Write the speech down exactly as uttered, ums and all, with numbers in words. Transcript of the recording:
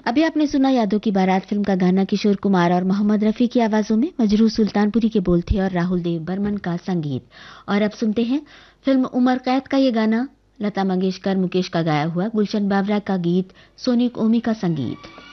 अभी आपने सुना यादों की बारात फिल्म का गाना किशोर कुमार और मोहम्मद रफी की आवाजों में। मजरूह सुल्तानपुरी के बोल थे और राहुल देव बर्मन का संगीत। और अब सुनते हैं फिल्म उमर कैद का ये गाना, लता मंगेशकर मुकेश का गाया हुआ, गुलशन बावरा का गीत, सोनिक ओमी का संगीत।